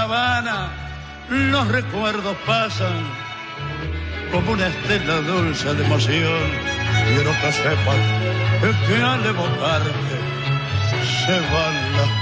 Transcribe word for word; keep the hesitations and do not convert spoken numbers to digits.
caravana, los recuerdos pasan como una estela dulce de emoción. Quiero que sepan que al evocarte se van las